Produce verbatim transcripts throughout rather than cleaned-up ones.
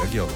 regionu.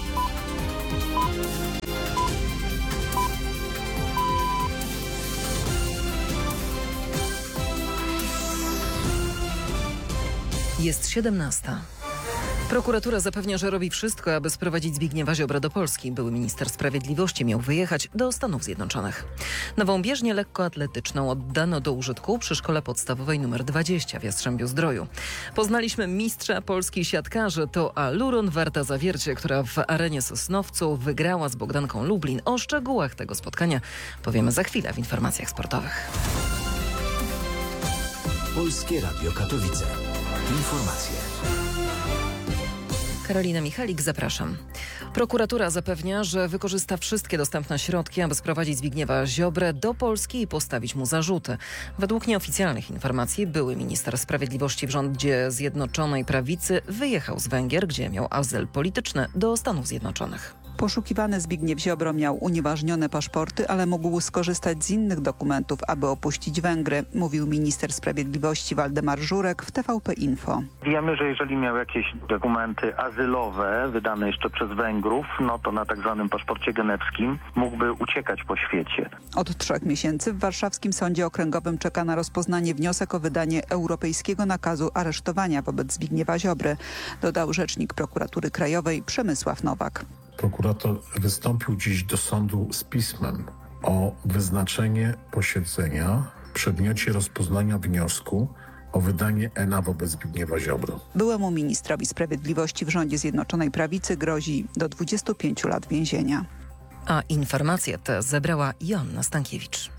Jest siedemnasta. Prokuratura zapewnia, że robi wszystko, aby sprowadzić Zbigniewa Ziobrę do Polski. Były minister sprawiedliwości miał wyjechać do Stanów Zjednoczonych. Nową bieżnię lekkoatletyczną oddano do użytku przy szkole podstawowej nr dwadzieścia w Jastrzębiu-Zdroju. Poznaliśmy mistrza Polski siatkarzy. To Aluron Warta Zawiercie, która w arenie Sosnowcu wygrała z Bogdanką Lublin. O szczegółach tego spotkania powiemy za chwilę w informacjach sportowych. Polskie Radio Katowice. Informacje. Karolina Michalik, zapraszam. Prokuratura zapewnia, że wykorzysta wszystkie dostępne środki, aby sprowadzić Zbigniewa Ziobrę do Polski i postawić mu zarzuty. Według nieoficjalnych informacji były minister sprawiedliwości w rządzie Zjednoczonej Prawicy wyjechał z Węgier, gdzie miał azyl polityczny, do Stanów Zjednoczonych. Poszukiwany Zbigniew Ziobro miał unieważnione paszporty, ale mógł skorzystać z innych dokumentów, aby opuścić Węgry, mówił minister sprawiedliwości Waldemar Żurek w T V P Info. Wiemy, że jeżeli miał jakieś dokumenty azylowe wydane jeszcze przez Węgrów, no to na tak zwanym paszporcie genewskim mógłby uciekać po świecie. Od trzech miesięcy w warszawskim sądzie okręgowym czeka na rozpoznanie wniosek o wydanie europejskiego nakazu aresztowania wobec Zbigniewa Ziobry, dodał rzecznik prokuratury krajowej Przemysław Nowak. Prokurator wystąpił dziś do sądu z pismem o wyznaczenie posiedzenia w przedmiocie rozpoznania wniosku o wydanie N A wobec Zbigniewa Ziobry. Byłemu ministrowi sprawiedliwości w rządzie Zjednoczonej Prawicy grozi do dwudziestu pięciu lat więzienia. A informacje te zebrała Joanna Stankiewicz.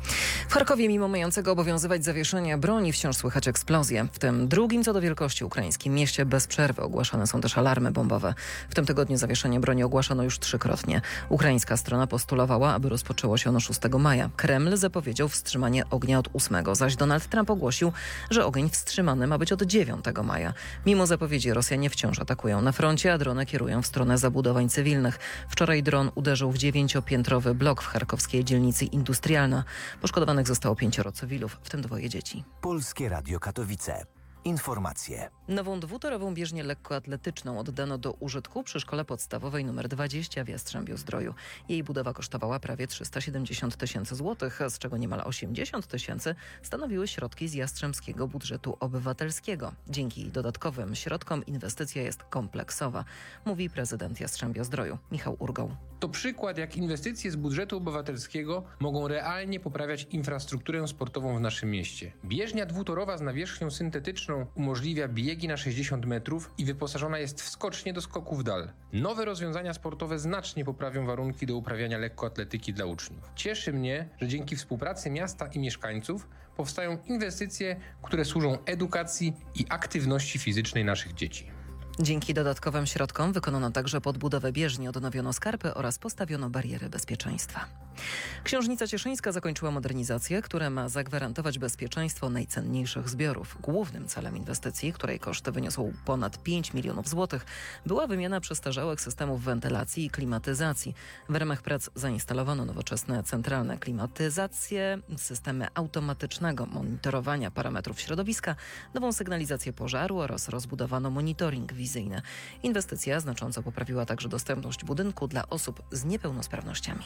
W Charkowie mimo mającego obowiązywać zawieszenie broni wciąż słychać eksplozje. W tym drugim co do wielkości ukraińskim mieście bez przerwy ogłaszane są też alarmy bombowe. W tym tygodniu zawieszenie broni ogłaszano już trzykrotnie. Ukraińska strona postulowała, aby rozpoczęło się ono szóstego maja. Kreml zapowiedział wstrzymanie ognia od ósmego, zaś Donald Trump ogłosił, że ogień wstrzymany ma być od dziewiątego maja. Mimo zapowiedzi Rosjanie wciąż atakują na froncie, a drony kierują w stronę zabudowań cywilnych. Wczoraj dron uderzył w dziewięciopiętrowy blok w charkowskiej dzielnicy Industrialna. Poszkodowanych zostało pięcioro cywilów, w tym dwoje dzieci. Polskie Radio Katowice. Informacje. Nową dwutorową bieżnię lekkoatletyczną oddano do użytku przy szkole podstawowej nr dwadzieścia w Jastrzębiu-Zdroju. Jej budowa kosztowała prawie trzysta siedemdziesiąt tysięcy złotych, z czego niemal osiemdziesiąt tysięcy stanowiły środki z jastrzębskiego budżetu obywatelskiego. Dzięki dodatkowym środkom inwestycja jest kompleksowa, mówi prezydent Jastrzębia-Zdroju Michał Urgoł. To przykład, jak inwestycje z budżetu obywatelskiego mogą realnie poprawiać infrastrukturę sportową w naszym mieście. Bieżnia dwutorowa z nawierzchnią syntetyczną umożliwia biegi na sześćdziesiąt metrów i wyposażona jest w skocznie do skoku w dal. Nowe rozwiązania sportowe znacznie poprawią warunki do uprawiania lekkoatletyki dla uczniów. Cieszy mnie, że dzięki współpracy miasta i mieszkańców powstają inwestycje, które służą edukacji i aktywności fizycznej naszych dzieci. Dzięki dodatkowym środkom wykonano także podbudowę bieżni, odnowiono skarpy oraz postawiono bariery bezpieczeństwa. Książnica Cieszyńska zakończyła modernizację, która ma zagwarantować bezpieczeństwo najcenniejszych zbiorów. Głównym celem inwestycji, której koszt wyniósł ponad pięć milionów złotych, była wymiana przestarzałych systemów wentylacji i klimatyzacji. W ramach prac zainstalowano nowoczesne centralne klimatyzacje, systemy automatycznego monitorowania parametrów środowiska, nową sygnalizację pożaru oraz rozbudowano monitoring wizyjny. Inwestycja znacząco poprawiła także dostępność budynku dla osób z niepełnosprawnościami.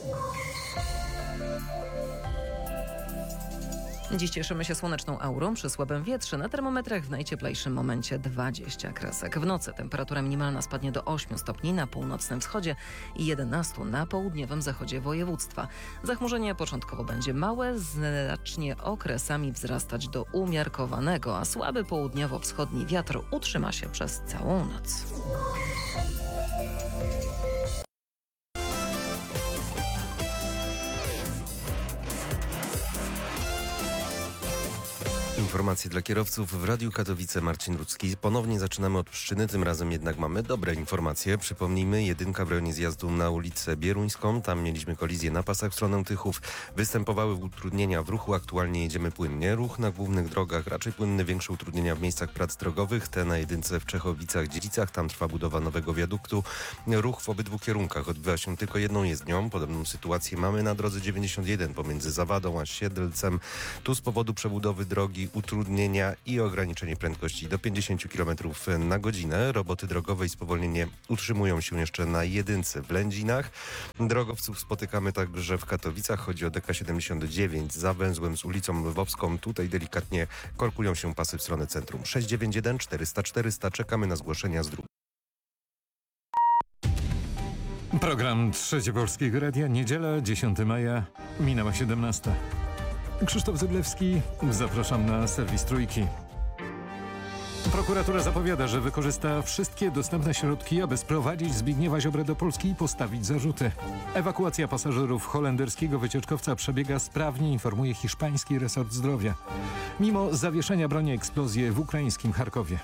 Dziś cieszymy się słoneczną aurą przy słabym wietrze. Na termometrach w najcieplejszym momencie dwadzieścia kresek. W nocy temperatura minimalna spadnie do ośmiu stopni na północnym wschodzie i jedenastu na południowym zachodzie województwa. Zachmurzenie początkowo będzie małe, znacznie okresami wzrastać do umiarkowanego, a słaby południowo-wschodni wiatr utrzyma się przez całą noc. Informacje dla kierowców w Radiu Katowice. Marcin Rudzki. Ponownie zaczynamy od Pszczyny, tym razem jednak mamy dobre informacje. Przypomnijmy, jedynka w rejonie zjazdu na ulicę Bieruńską. Tam mieliśmy kolizję na pasach w stronę Tychów. Występowały utrudnienia w ruchu. Aktualnie jedziemy płynnie. Ruch na głównych drogach raczej płynny. Większe utrudnienia w miejscach prac drogowych. Te na jedynce w Czechowicach-Dziedzicach. Tam trwa budowa nowego wiaduktu. Ruch w obydwu kierunkach odbywa się tylko jedną jezdnią. Podobną sytuację mamy na drodze dziewięćdziesiąt jeden pomiędzy Zawadą a Siedlcem. Tu z powodu przebudowy drogi utrudnienia i ograniczenie prędkości do pięćdziesiąt kilometrów na godzinę. Roboty drogowe i spowolnienie utrzymują się jeszcze na jedynce w Lędzinach. Drogowców spotykamy także w Katowicach. Chodzi o D K siedemdziesiąt dziewięć za węzłem z ulicą Lwowską. Tutaj delikatnie korkują się pasy w stronę centrum. sześć dziewięć jeden czterysta czterysta. Czekamy na zgłoszenia z dróg. Program Trzecie Polskiego Radia, niedziela, dziesiątego maja, minęła siedemnasta. Krzysztof Zyblewski, zapraszam na serwis Trójki. Prokuratura zapowiada, że wykorzysta wszystkie dostępne środki, aby sprowadzić Zbigniewa Ziobrę do Polski i postawić zarzuty. Ewakuacja pasażerów holenderskiego wycieczkowca przebiega sprawnie, informuje hiszpański resort zdrowia. Mimo zawieszenia broni eksplozje w ukraińskim Charkowie.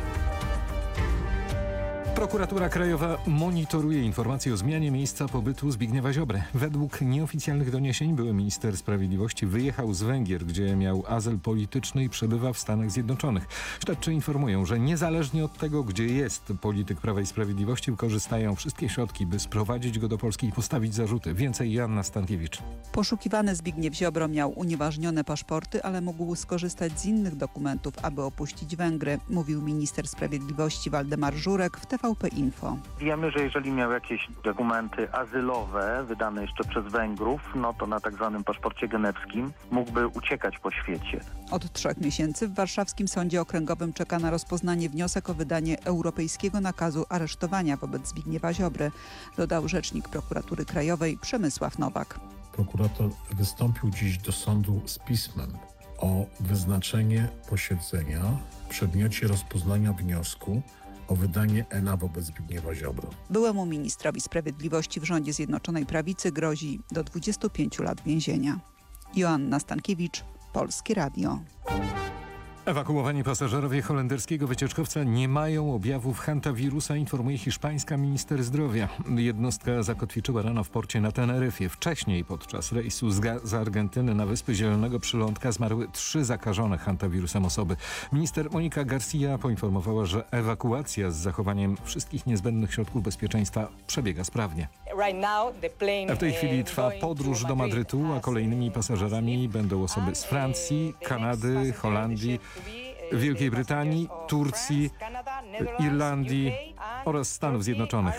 Prokuratura Krajowa monitoruje informacje o zmianie miejsca pobytu Zbigniewa Ziobry. Według nieoficjalnych doniesień były minister sprawiedliwości wyjechał z Węgier, gdzie miał azyl polityczny i przebywa w Stanach Zjednoczonych. Śledczy informują, że niezależnie od tego, gdzie jest polityk Prawa i Sprawiedliwości, wykorzystają wszystkie środki, by sprowadzić go do Polski i postawić zarzuty. Więcej Joanna Stankiewicz. Poszukiwany Zbigniew Ziobro miał unieważnione paszporty, ale mógł skorzystać z innych dokumentów, aby opuścić Węgry, mówił minister sprawiedliwości Waldemar Żurek w T V P Info. Wiemy, że jeżeli miał jakieś dokumenty azylowe wydane jeszcze przez Węgrów, no to na tak zwanym paszporcie genewskim mógłby uciekać po świecie. Od trzech miesięcy w warszawskim Sądzie Okręgowym czeka na rozpoznanie wniosek o wydanie europejskiego nakazu aresztowania wobec Zbigniewa Ziobry, dodał rzecznik Prokuratury Krajowej Przemysław Nowak. Prokurator wystąpił dziś do sądu z pismem o wyznaczenie posiedzenia w przedmiocie rozpoznania wniosku o wydanie N A wobec Zbigniewa Ziobry. Byłemu ministrowi sprawiedliwości w rządzie Zjednoczonej Prawicy grozi do dwudziestu pięciu lat więzienia. Joanna Stankiewicz, Polskie Radio. Ewakuowani pasażerowie holenderskiego wycieczkowca nie mają objawów hantawirusa, informuje hiszpańska minister zdrowia. Jednostka zakotwiczyła rano w porcie na Teneryfie. Wcześniej podczas rejsu z, z Argentyny na Wyspy Zielonego Przylądka zmarły trzy zakażone hantawirusem osoby. Minister Monika Garcia poinformowała, że ewakuacja z zachowaniem wszystkich niezbędnych środków bezpieczeństwa przebiega sprawnie. W tej chwili trwa podróż do Madrytu, a kolejnymi pasażerami będą osoby z Francji, Kanady, Holandii, Wielkiej Brytanii, Turcji, Irlandii oraz Stanów Zjednoczonych.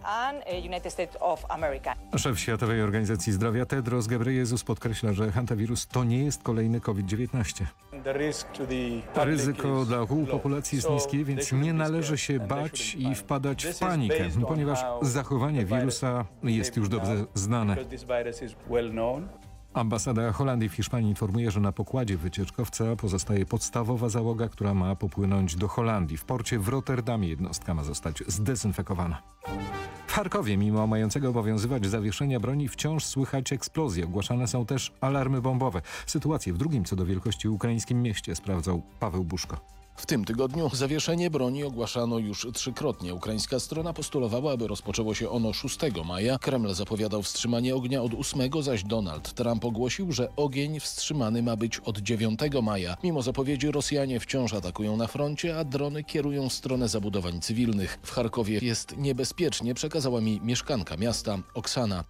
Szef Światowej Organizacji Zdrowia Tedros Ghebreyesus podkreśla, że hantawirus to nie jest kolejny COVID dziewiętnaście. Ryzyko dla ogółu populacji jest niskie, więc nie należy się bać i wpadać w panikę, ponieważ zachowanie wirusa jest już dobrze znane. Ambasada Holandii w Hiszpanii informuje, że na pokładzie wycieczkowca pozostaje podstawowa załoga, która ma popłynąć do Holandii. W porcie w Rotterdamie jednostka ma zostać zdezynfekowana. W Charkowie, mimo mającego obowiązywać zawieszenia broni, wciąż słychać eksplozje. Ogłaszane są też alarmy bombowe. Sytuację w drugim co do wielkości ukraińskim mieście sprawdzał Paweł Buszko. W tym tygodniu zawieszenie broni ogłaszano już trzykrotnie. Ukraińska strona postulowała, aby rozpoczęło się ono szóstego maja. Kreml zapowiadał wstrzymanie ognia od ósmego, zaś Donald Trump ogłosił, że ogień wstrzymany ma być od dziewiątego maja. Mimo zapowiedzi Rosjanie wciąż atakują na froncie, a drony kierują w stronę zabudowań cywilnych. W Charkowie jest niebezpiecznie, przekazała mi mieszkanka miasta Oksana.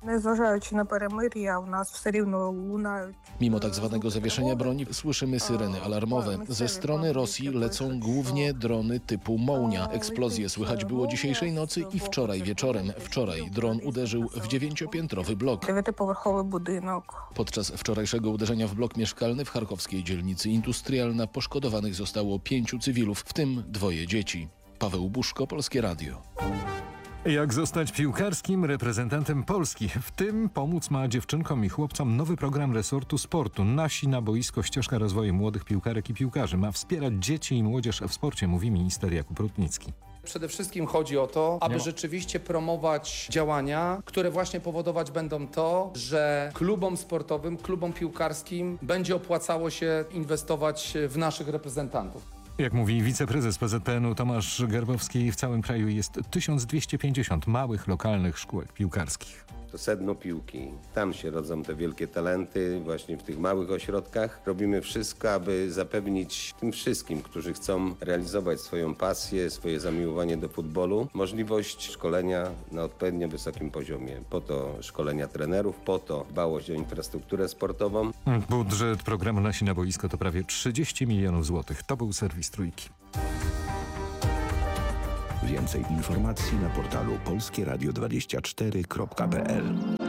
Mimo tak zwanego zawieszenia broni słyszymy syreny alarmowe. Ze strony Rosji lecą są głównie drony typu Mołnia. Eksplozje słychać było dzisiejszej nocy i wczoraj wieczorem. Wczoraj dron uderzył w dziewięciopiętrowy blok. Podczas wczorajszego uderzenia w blok mieszkalny w charkowskiej dzielnicy Industrialna poszkodowanych zostało pięciu cywilów, w tym dwoje dzieci. Paweł Buszko, Polskie Radio. Jak zostać piłkarskim reprezentantem Polski? W tym pomóc ma dziewczynkom i chłopcom nowy program resortu sportu. Nasi na boisko, ścieżka rozwoju młodych piłkarek i piłkarzy. Ma wspierać dzieci i młodzież w sporcie, mówi minister Jakub Rutnicki. Przede wszystkim chodzi o to, aby rzeczywiście promować działania, które właśnie powodować będą to, że klubom sportowym, klubom piłkarskim będzie opłacało się inwestować w naszych reprezentantów. Jak mówi wiceprezes P Z P N u Tomasz Gerbowski, w całym kraju jest tysiąc dwieście pięćdziesiąt małych, lokalnych szkółek piłkarskich. to sedno piłki. Tam się rodzą te wielkie talenty, właśnie w tych małych ośrodkach. Robimy wszystko, aby zapewnić tym wszystkim, którzy chcą realizować swoją pasję, swoje zamiłowanie do futbolu, możliwość szkolenia na odpowiednio wysokim poziomie. Po to szkolenia trenerów, po to dbałość o infrastrukturę sportową. Budżet programu Nasi na boisko to prawie trzydzieści milionów złotych. To był serwis Trójki. Więcej informacji na portalu polskie radio dwadzieścia cztery kropka p l.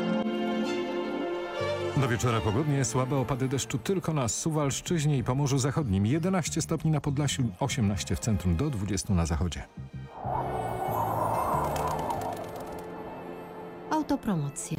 Do wieczora pogodnie, słabe opady deszczu tylko na Suwalszczyźnie i Pomorzu Zachodnim. jedenaście stopni na Podlasiu, osiemnaście w centrum, do dwudziestu na zachodzie. Autopromocja.